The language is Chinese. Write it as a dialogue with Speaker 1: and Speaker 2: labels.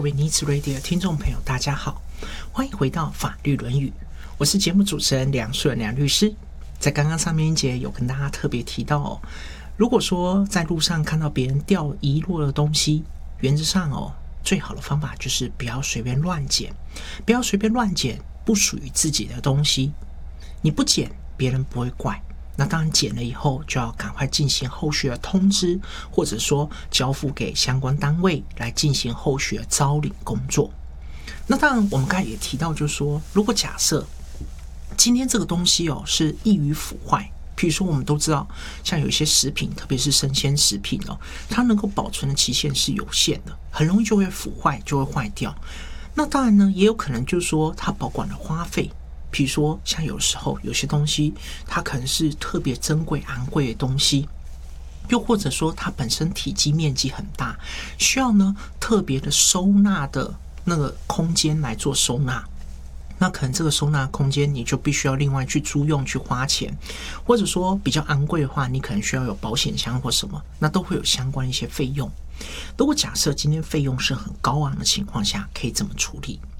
Speaker 1: 位Needs Radio 的听众朋友，大家好，欢迎回到法律论语，我是节目主持人梁顺梁律师。在刚刚上面一节有跟大家特别提到如果说在路上看到别人掉遗落的东西，原则上最好的方法就是不要随便乱捡，不要随便乱捡不属于自己的东西。你不捡，别人不会怪。那当然捡了以后就要赶快进行后续的通知，或者说交付给相关单位来进行后续的招领工作。那当然我们刚才也提到，就是说如果假设今天这个东西是易于腐坏，譬如说我们都知道像有一些食品，特别是生鲜食品它能够保存的期限是有限的，很容易就会腐坏，就会坏掉。那当然呢，也有可能就是说它保管的花费，比如说像有时候有些东西它可能是特别珍贵昂贵的东西，又或者说它本身体积面积很大，需要呢特别的收纳的那个空间来做收纳，那可能这个收纳空间你就必须要另外去租用去花钱，或者说比较昂贵的话，你可能需要有保险箱或什么，那都会有相关一些费用。如果假设今天费用是很高昂的情况下，可以怎么处理？